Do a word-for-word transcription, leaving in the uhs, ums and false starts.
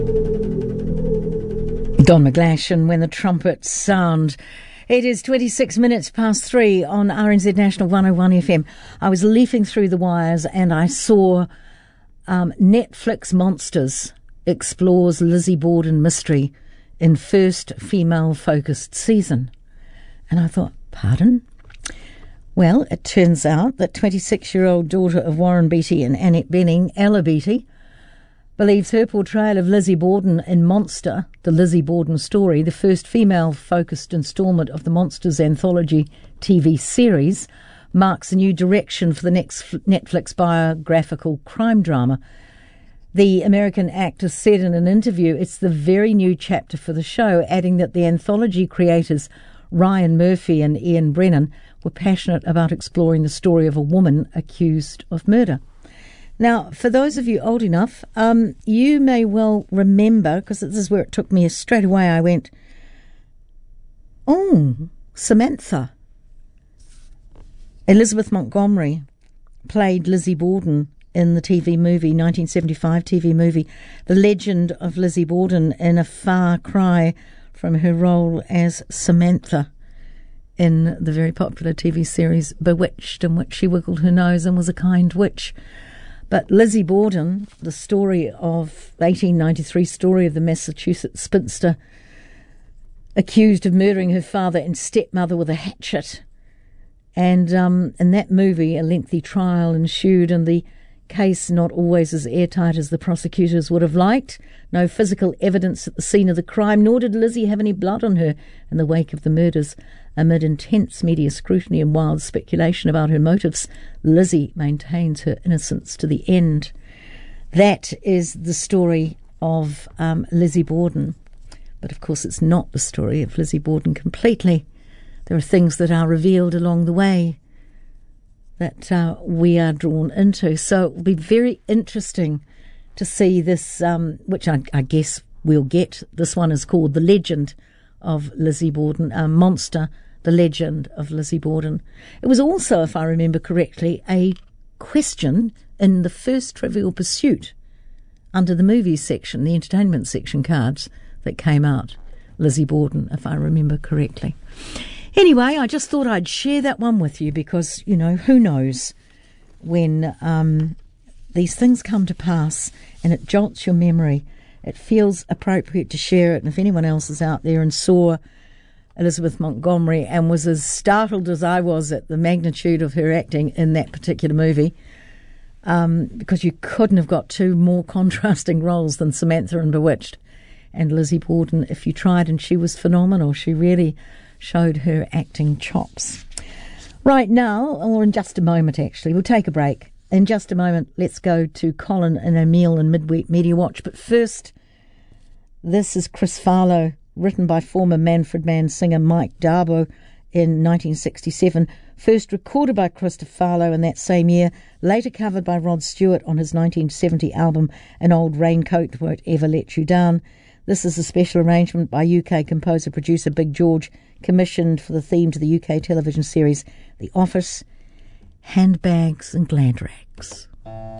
Don McGlash, and When the Trumpets Sound. It is twenty-six minutes past three on R N Z National one oh one F M. I was leafing through the wires and I saw um, Netflix Monsters explores Lizzie Borden mystery in first female-focused season. And I thought, pardon? Well, it turns out that twenty-six-year-old daughter of Warren Beatty and Annette Bening, Ella Beatty, believes her portrayal of Lizzie Borden in Monster, the Lizzie Borden story, the first female-focused instalment of the Monsters anthology T V series, marks a new direction for the next Netflix biographical crime drama. The American actor said in an interview it's the very new chapter for the show, adding that the anthology creators Ryan Murphy and Ian Brennan were passionate about exploring the story of a woman accused of murder. Now, for those of you old enough, um, you may well remember, because this is where it took me straight away, I went, oh, Samantha. Elizabeth Montgomery played Lizzie Borden in the T V movie, nineteen seventy-five T V movie, The Legend of Lizzie Borden, in a far cry from her role as Samantha in the very popular T V series Bewitched, in which she wiggled her nose and was a kind witch. But Lizzie Borden, the story of eighteen ninety-three story of the Massachusetts spinster accused of murdering her father and stepmother with a hatchet. And um, in that movie, a lengthy trial ensued, and the case not always as airtight as the prosecutors would have liked. No physical evidence at the scene of the crime, nor did Lizzie have any blood on her in the wake of the murders. Amid intense media scrutiny and wild speculation about her motives, Lizzie maintains her innocence to the end. That is the story of um, Lizzie Borden. But of course it's not the story of Lizzie Borden completely. There are things that are revealed along the way that uh, we are drawn into. So it will be very interesting to see this, um, which I, I guess we'll get. This one is called The Legend of Lizzie Borden, uh, Monster, The Legend of Lizzie Borden. It was also, if I remember correctly, a question in the first Trivial Pursuit under the movies section, the entertainment section cards that came out. Lizzie Borden, if I remember correctly. Anyway, I just thought I'd share that one with you because, you know, who knows when um, these things come to pass and it jolts your memory. It feels appropriate to share it. And if anyone else is out there and saw Elizabeth Montgomery and was as startled as I was at the magnitude of her acting in that particular movie, um, because you couldn't have got two more contrasting roles than Samantha in Bewitched and Lizzie Borden if you tried, and she was phenomenal. She really showed her acting chops. Right now, or in just a moment actually, we'll take a break. In just a moment, let's go to Colin and Emile in Midweek Media Watch. But first, this is Chris Farlow, written by former Manfred Mann singer Mike Darbo in nineteen sixty-seven. First recorded by Christopher Farlow in that same year, later covered by Rod Stewart on his nineteen seventy album An Old Raincoat Won't Ever Let You Down. This is a special arrangement by U K composer-producer Big George, commissioned for the theme to the U K television series The Office, Handbags and Glad Rags.